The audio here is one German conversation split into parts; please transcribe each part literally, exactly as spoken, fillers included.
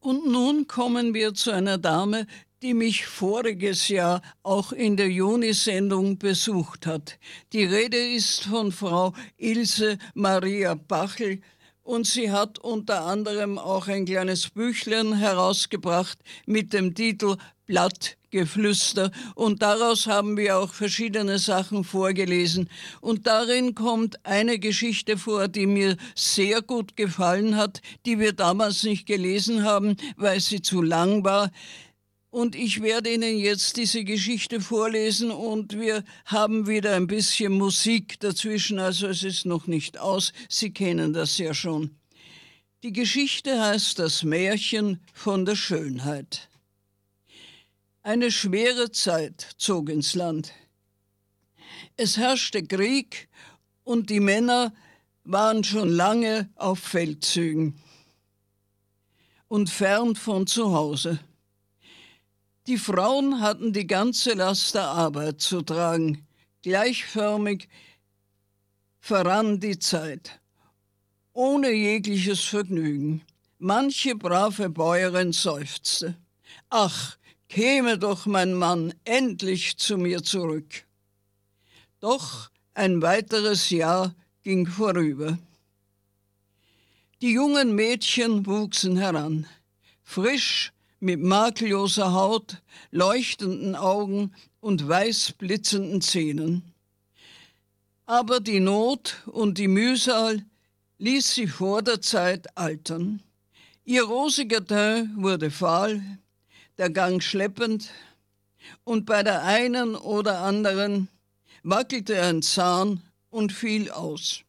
Und nun kommen wir zu einer Dame, die mich voriges Jahr auch in der Junisendung besucht hat. Die Rede ist von Frau Ilse Maria Bachl und sie hat unter anderem auch ein kleines Büchlein herausgebracht mit dem Titel Blattgeflüster und daraus haben wir auch verschiedene Sachen vorgelesen und darin kommt eine Geschichte vor, die mir sehr gut gefallen hat, die wir damals nicht gelesen haben, weil sie zu lang war. Und ich werde Ihnen jetzt diese Geschichte vorlesen und wir haben wieder ein bisschen Musik dazwischen, also es ist noch nicht aus, Sie kennen das ja schon. Die Geschichte heißt Das Märchen von der Schönheit. Eine schwere Zeit zog ins Land. Es herrschte Krieg und die Männer waren schon lange auf Feldzügen und fern von zu Hause. Die Frauen hatten die ganze Last der Arbeit zu tragen. Gleichförmig verrann die Zeit, ohne jegliches Vergnügen. Manche brave Bäuerin seufzte. Ach, käme doch mein Mann endlich zu mir zurück. Doch ein weiteres Jahr ging vorüber. Die jungen Mädchen wuchsen heran, frisch, mit makelloser Haut, leuchtenden Augen und weiß blitzenden Zähnen. Aber die Not und die Mühsal ließ sie vor der Zeit altern. Ihr rosiger Teint wurde fahl, der Gang schleppend, und bei der einen oder anderen wackelte ein Zahn und fiel aus.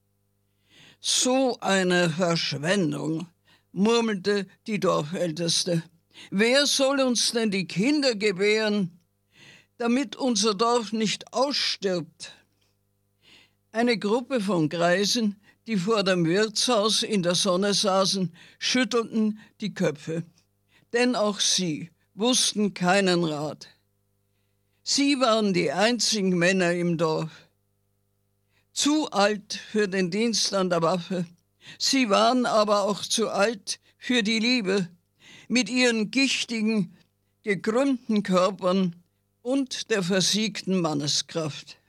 So eine Verschwendung, murmelte die Dorfälteste. Wer soll uns denn die Kinder gebären, damit unser Dorf nicht ausstirbt? Eine Gruppe von Greisen, die vor dem Wirtshaus in der Sonne saßen, schüttelten die Köpfe. Denn auch sie wussten keinen Rat. Sie waren die einzigen Männer im Dorf. Zu alt für den Dienst an der Waffe. Sie waren aber auch zu alt für die Liebe, mit ihren gichtigen, gekrümmten Körpern und der versiegten Manneskraft.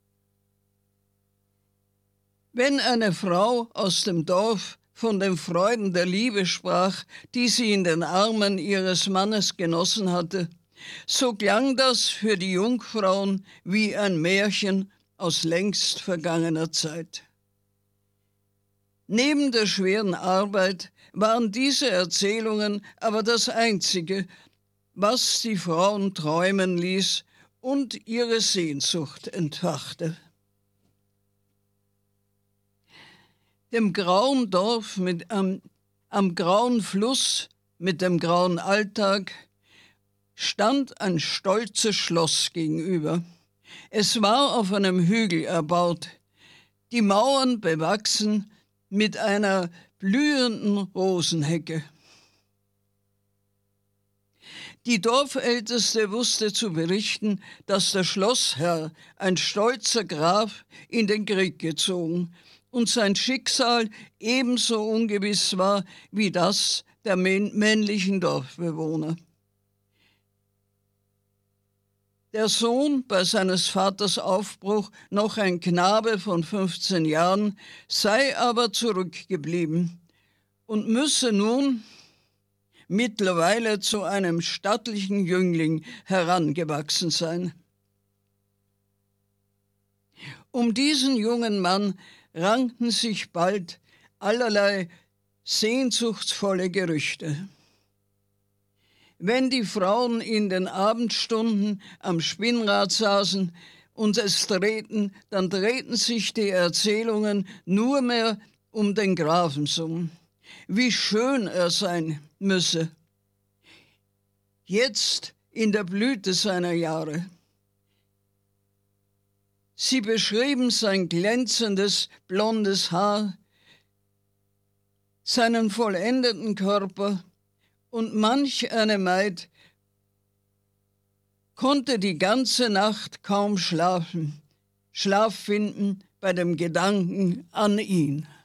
Wenn eine Frau aus dem Dorf von den Freuden der Liebe sprach, die sie in den Armen ihres Mannes genossen hatte, so klang das für die Jungfrauen wie ein Märchen aus längst vergangener Zeit. Neben der schweren Arbeit waren diese Erzählungen aber das Einzige, was die Frauen träumen ließ und ihre Sehnsucht entfachte. Dem grauen Dorf mit, am, am grauen Fluss mit dem grauen Alltag stand ein stolzes Schloss gegenüber. Es war auf einem Hügel erbaut, die Mauern bewachsen mit einer blühenden Rosenhecke. Die Dorfälteste wusste zu berichten, dass der Schlossherr, ein stolzer Graf, in den Krieg gezogen und sein Schicksal ebenso ungewiss war wie das der männlichen Dorfbewohner. Der Sohn, bei seines Vaters Aufbruch noch ein Knabe von fünfzehn Jahren, sei aber zurückgeblieben und müsse nun mittlerweile zu einem stattlichen Jüngling herangewachsen sein. Um diesen jungen Mann rankten sich bald allerlei sehnsuchtsvolle Gerüchte. Wenn die Frauen in den Abendstunden am Spinnrad saßen und es drehten, dann drehten sich die Erzählungen nur mehr um den Grafenssohn. Wie schön er sein müsse, jetzt in der Blüte seiner Jahre. Sie beschrieben sein glänzendes, blondes Haar, seinen vollendeten Körper, und manch eine Maid konnte die ganze Nacht kaum schlafen, Schlaf finden bei dem Gedanken an ihn.